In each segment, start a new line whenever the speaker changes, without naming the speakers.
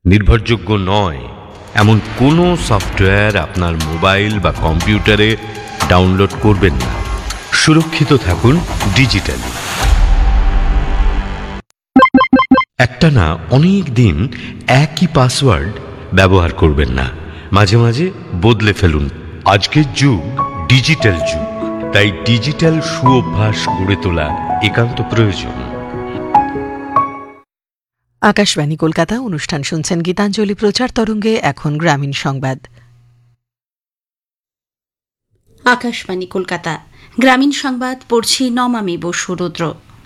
নির্ভরযোগ্য নয় এমন কোনো সফটওয়্যার আপনার মোবাইল বা কম্পিউটারে ডাউনলোড করবেন না। সুরক্ষিত থাকুন ডিজিটালি। একটানা অনেক দিন একই পাসওয়ার্ড ব্যবহার করবেন না, মাঝে মাঝে বদলে ফেলুন। আজকের যুগ ডিজিটাল যুগ, তাই ডিজিটাল সুঅভ্যাস গড়ে তোলা একান্ত প্রয়োজন।
আকাশবাণী কলকাতা অনুষ্ঠান শুনছেন গীতাঞ্জলি প্রচার তরঙ্গে। এখন গ্রামীণ সংবাদ।
আকাশবাণী কলকাতা গ্রামীণ সংবাদ পড়ছি নমামি বসু রুদ্র।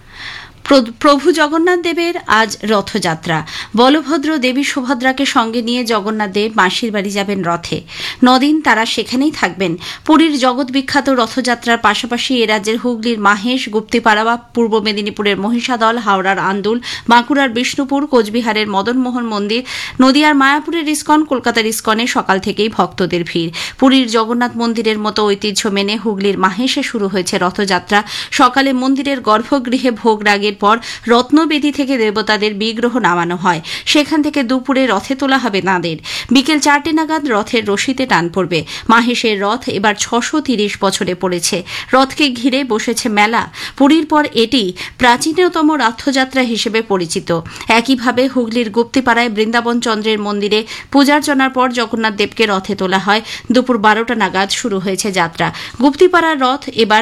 প্রভু জগন্নাথ দেবের আজ রথযাত্রা। বলভদ্র দেবী সুভদ্রাকে সঙ্গে নিয়ে জগন্নাথ দেব মাসির বাড়ি যাবেন রথে। 9 দিন তারা সেখানেই থাকবেন। পুরীর জগৎ বিখ্যাত রথযাত্রার পাশাপাশি এ রাজ্যের হুগলির মাহেশ, গুপ্তিপাড়া, পূর্ব মেদিনীপুরের মহিষাদল, হাওড়ার আন্দুল, বাঁকুড়ার বিষ্ণুপুর, কোচবিহারের মদনমোহন মন্দির, নদিয়ার মায়াপুরের ইস্কন, কলকাতার ইস্কনে সকাল থেকেই ভক্তদের ভিড়। পুরীর জগন্নাথ মন্দিরের মতো ঐতিহ্য মেনে হুগলির মাহেশে শুরু হয়েছে রথযাত্রা। সকালে মন্দিরের গর্ভগৃহে ভোগ রাগের পর রত্নবেদী থেকে দেবতাদের বিগ্রহ নামানো হয়। সেখান থেকে দুপুরে রথে তোলা হবে তাঁদের। বিকেল 4টে নাগাদ রথের রশিতে টান পড়বে। মাহেশের রথ এবার 630 বছরে পড়েছে। রথকে ঘিরে বসেছে মেলা। পুরীর পর এটি প্রাচীনতম রথযাত্রা হিসেবে পরিচিত। একইভাবে হুগলির গুপ্তিপাড়ায় বৃন্দাবন চন্দ্রের মন্দিরে পূজার্চনার পর জগন্নাথ দেবকে রথে তোলা হয়। দুপুর 12টা নাগাদ শুরু হয়েছে যাত্রা। গুপ্তিপাড়ার রথ এবার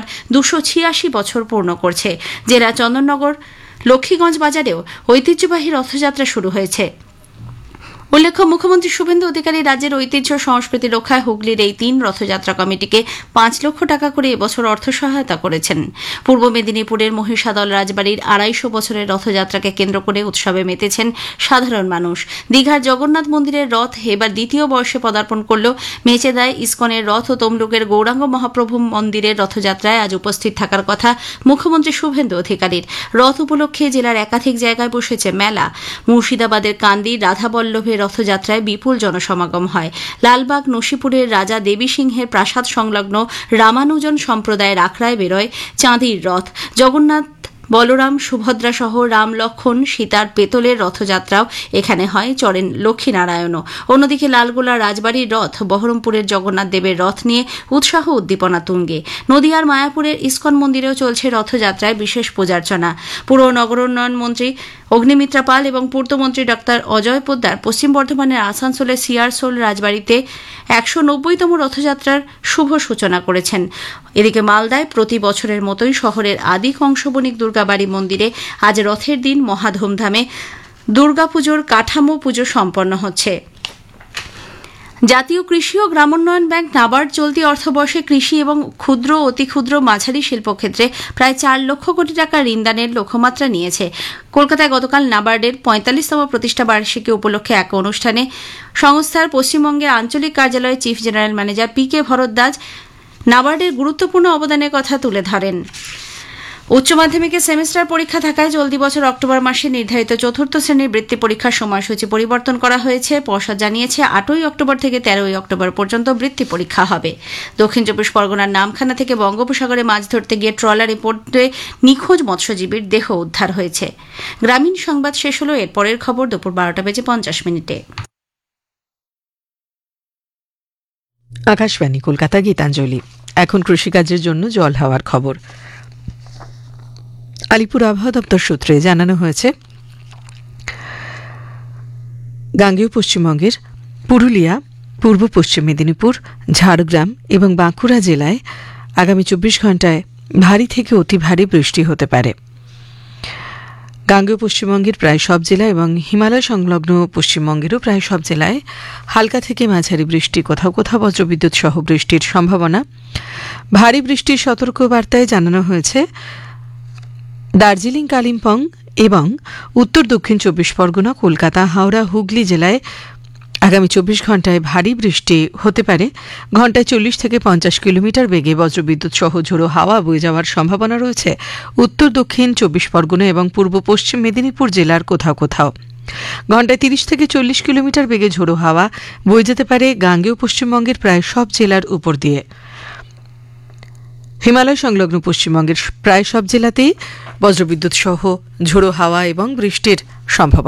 286 বছর পূর্ণ করছে। জেলা চন্দননগর লক্ষ্মীগঞ্জ বাজারেও ঐতিহ্যবাহী রথযাত্রা শুরু হয়েছে। উল্লেখ্য, মুখ্যমন্ত্রী শুভেন্দু অধিকারী রাজ্যের ঐতিহ্য সংস্কৃতি রক্ষায় হুগলির এই 3 রথযাত্রা কমিটিকে 5 লক্ষ টাকা করে এবছর অর্থ সহায়তা করেছেন। পূর্ব মেদিনীপুরের মহিষাদল রাজবাড়ির 250 বছরের রথযাত্রাকে কেন্দ্র করে উৎসবে মেতেছেন সাধারণ মানুষ। দীঘার জগন্নাথ মন্দিরের রথ এবার দ্বিতীয় বর্ষে পদার্পণ করল। মেচেদায় ইস্কনের রথ ও তমলুকের গৌরাঙ্গ মহাপ্রভু মন্দিরের রথযাত্রায় আজ উপস্থিত থাকার কথা মুখ্যমন্ত্রী শুভেন্দু অধিকারীর। রথ উপলক্ষে জেলার একাধিক জায়গায় বসেছে মেলা। মুর্শিদাবাদের কান্দি রাধাবল্লভের রথযাত্রায় বিপুল জনসমাগম হয়। লালবাগ নসিপুরের রাজা দেবী সিংহের প্রাসাদ সংলগ্ন রামানুজন সম্প্রদায়ের আখড়ায় বেরোয় চাঁদির রথ। জগন্নাথ, বলরাম, সুভদ্রা সহ রাম, লক্ষণ, সীতার পেতলের রথযাত্রাও এখানে হয়, চড়েন লক্ষ্মীনারায়ণও। অন্যদিকে লালগোলা রাজবাড়ির রথ, বহরমপুরের জগন্নাথ দেবের রথ নিয়ে উৎসাহ উদ্দীপনা তুঙ্গে। নদিয়ার মায়াপুরের ইস্কন মন্দিরেও চলছে রথযাত্রায় বিশেষ পূজার্চনা। পুর ও নগরোন্নয়ন মন্ত্রী অগ্নিমিত্রা পাল এবং পূর্তমন্ত্রী ডক্টর অজয় পোদ্দার পশ্চিম বর্ধমানের আসানসোলের সিয়ারসোল রাজবাড়িতে 190তম রথযাত্রার শুভ সূচনা করেছেন। এদিকে মালদায় প্রতি বছরের মতোই শহরের আদি কংসবণিক দুর্গাবাড়ি মন্দিরে আজ রথের দিন মহা ধুমধামে দুর্গাপুজোর কাঠামো পুজো সম্পন্ন হচ্ছে। জাতীয় কৃষি ও গ্রামোন্নয়ন ব্যাংক নাবার্ড চলতি অর্থবর্ষে কৃষি এবং ক্ষুদ্র, অতি ক্ষুদ্র, মাঝারি শিল্পক্ষেত্রে প্রায় 4 লক্ষ কোটি টাকা ঋণদানের লক্ষ্যমাত্রা নিয়েছে। কলকাতায় গতকাল নাবার্ডের 45তম প্রতিষ্ঠা বার্ষিকী উপলক্ষে এক অনুষ্ঠানে সংস্থার পশ্চিমবঙ্গের আঞ্চলিক কার্যালয়ের chief general manager PK. Bhardwaj নাবার্ডের গুরুত্বপূর্ণ অবদানের কথা তুলে ধরেন। উচ্চ মাধ্যমিকের সেমিস্টার পরীক্ষা থাকায় চলতি বছর অক্টোবর মাসে নির্ধারিত 4র্থ শ্রেণীর বৃত্তি পরীক্ষার সময়সূচি পরিবর্তন করা হয়েছে। পর্ষদ জানিয়েছে 8ই অক্টোবর থেকে 13ই অক্টোবর পর্যন্ত বৃত্তি পরীক্ষা হবে। দক্ষিণ চব্বিশ পরগনার নামখানা থেকে বঙ্গোপসাগরে মাছ ধরতে গিয়ে ট্রলারে পড়ে নিখোঁজ মৎস্যজীবীর দেহ উদ্ধার হয়েছে। গ্রামীণ সংবাদ শেষ হল। এর পরের খবর দুপুর 12:50
আকাশবাণী কলকাতা গীতাঞ্জলি। এখন কৃষিকাজের জন্য জল হাওয়ার খবর। আলিপুর আবহাওয়া দপ্তর সূত্রে জানানো হয়েছে, গাঙ্গেয় পশ্চিমবঙ্গের পুরুলিয়া, পূর্ব পশ্চিম মেদিনীপুর, ঝাড়গ্রাম এবং বাঁকুড়া জেলায় আগামী 24 ঘণ্টায় ভারী থেকে অতি ভারী বৃষ্টি হতে পারে। গাঙ্গেয় পশ্চিমবঙ্গের প্রায় সব জেলা এবং হিমালয় সংলগ্ন পশ্চিমবঙ্গেরও প্রায় সব জেলায় হালকা থেকে মাঝারি বৃষ্টি, কোথাও কোথাও বজ্রবিদ্যুৎ সহ বৃষ্টির সম্ভাবনা। ভারী বৃষ্টির সতর্কবার্তায় জানানো হয়েছে দার্জিলিং, কালিম্পং এবং উত্তর দক্ষিণ 24 পরগনা, কলকাতা, হাওড়া, হুগলি জেলায় আগামী 24 ঘণ্টায় ভারী বৃষ্টি হতে পারে। ঘণ্টায় 40 থেকে 50 কিলোমিটার বেগে বজ্রবিদ্যুৎ সহ ঝোড়ো হাওয়া বয়ে যাওয়ার সম্ভাবনা রয়েছে উত্তর দক্ষিণ 24 পরগনা এবং পূর্ব পশ্চিম মেদিনীপুর জেলার কোথাও কোথাও। ঘণ্টায় 30 থেকে 40 কিলোমিটার বেগে ঝোড়ো হাওয়া বয়ে যেতে পারে গাঙ্গেয় পশ্চিমবঙ্গের প্রায় সব জেলার উপর দিয়ে। হিমালয় সংলগ্ন পশ্চিমবঙ্গের প্রায় সব জেলাতেই বজ্রবিদ্যুৎ সহ ঝোড়ো হাওয়া এবং বৃষ্টির সম্ভাবনা।